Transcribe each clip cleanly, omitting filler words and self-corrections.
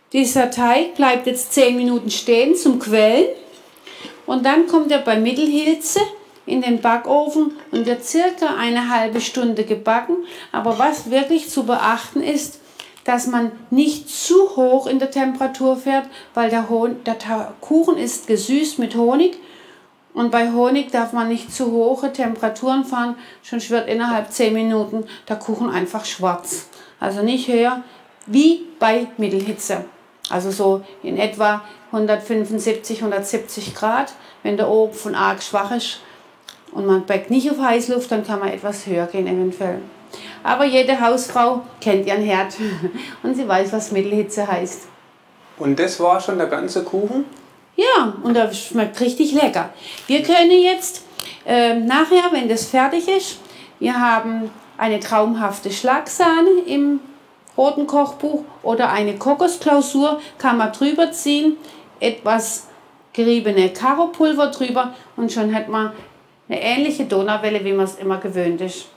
Dieser Teig bleibt jetzt 10 Minuten stehen zum Quellen und dann kommt er bei Mittelhitze in den Backofen und wird circa eine halbe Stunde gebacken. Aber was wirklich zu beachten ist, dass man nicht zu hoch in der Temperatur fährt, weil der Kuchen ist gesüßt mit Honig und bei Honig darf man nicht zu hohe Temperaturen fahren, sonst wird innerhalb 10 Minuten der Kuchen einfach schwarz. Also nicht höher wie bei Mittelhitze. Also so in etwa 175, 170 Grad. Wenn der Ofen arg schwach ist und man backt nicht auf Heißluft, dann kann man etwas höher gehen eventuell. Aber jede Hausfrau kennt ihren Herd und sie weiß, was Mittelhitze heißt. Und das war schon der ganze Kuchen? Ja, und das schmeckt richtig lecker. Wir können jetzt nachher, wenn das fertig ist, wir haben eine traumhafte Schlagsahne im roten Kochbuch oder eine Kokosklausur, kann man drüber ziehen, etwas geriebene Karopulver drüber und schon hat man eine ähnliche Donauwelle, wie man es immer gewöhnt ist.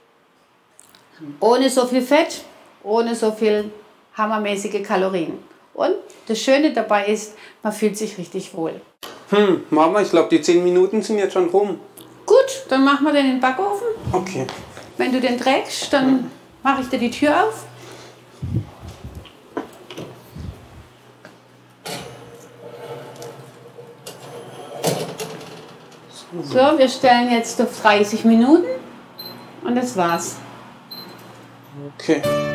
Ohne so viel Fett, ohne so viel hammermäßige Kalorien. Und das Schöne dabei ist, man fühlt sich richtig wohl. Mama, ich glaube, die 10 Minuten sind jetzt schon rum. Gut, dann machen wir den in den Backofen. Okay. Wenn du den trägst, dann mache ich dir die Tür auf. So, wir stellen jetzt auf 30 Minuten und das war's. Okay.